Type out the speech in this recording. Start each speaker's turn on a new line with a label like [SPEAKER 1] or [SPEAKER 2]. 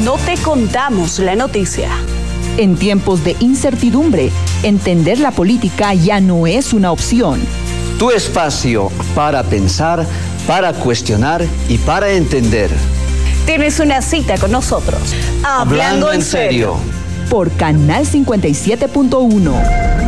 [SPEAKER 1] no te contamos la noticia.
[SPEAKER 2] En tiempos de incertidumbre, entender la política ya no es una opción.
[SPEAKER 3] Tu espacio para pensar, para cuestionar y para entender.
[SPEAKER 1] Tienes una cita con nosotros.
[SPEAKER 3] Hablando en serio.
[SPEAKER 2] Por Canal 57.1.